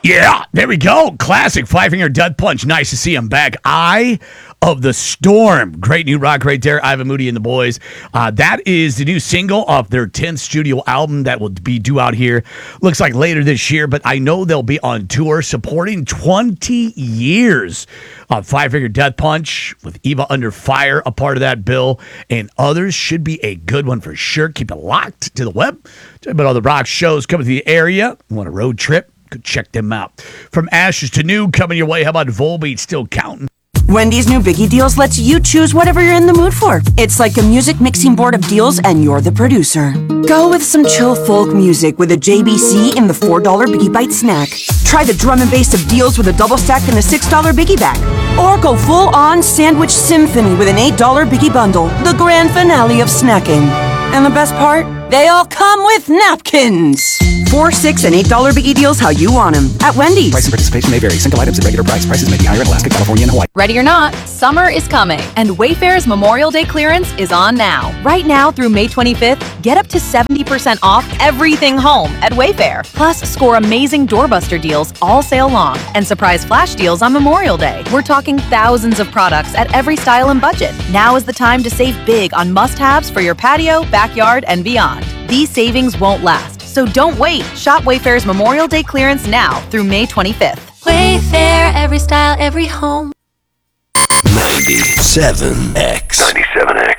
Yeah, there we go. Classic Five Finger Death Punch. Nice to see him back. Eye of the Storm. Great new rock right there. Ivan Moody and the boys. That is the new single off their 10th studio album that will be due out here. Looks like later this year, but I know they'll be on tour supporting 20 years of Five Finger Death Punch with Eva Under Fire, a part of that bill, and others. Should be a good one for sure. Keep it locked to the web. But all the rock shows coming to the area. Want a road trip? Go check them out. From ashes to new coming your way. How about Volbeat still counting? Wendy's new Biggie Deals lets you choose whatever you're in the mood for. It's like a music mixing board of deals and you're the producer. Go with some chill folk music with a JBC in the $4 Biggie Bite snack. Try the drum and bass of deals with a double stack in the $6 Biggie bag. Or go full on sandwich symphony with an $8 Biggie bundle. The grand finale of snacking. And the best part? They all come with napkins. $4, $6, and $8 Biggie Deals how you want them at Wendy's. Price and participation may vary. Single items at regular price. Prices may be higher in Alaska, California, and Hawaii. Ready or not, summer is coming, and Wayfair's Memorial Day clearance is on now. Right now through May 25th, get up to 70% off everything home at Wayfair. Plus, score amazing doorbuster deals all sale long and surprise flash deals on Memorial Day. We're talking thousands of products at every style and budget. Now is the time to save big on must-haves for your patio, backyard, and beyond. These savings won't last, so don't wait. Shop Wayfair's Memorial Day clearance now through May 25th. Wayfair, every style, every home. 97X. 97X.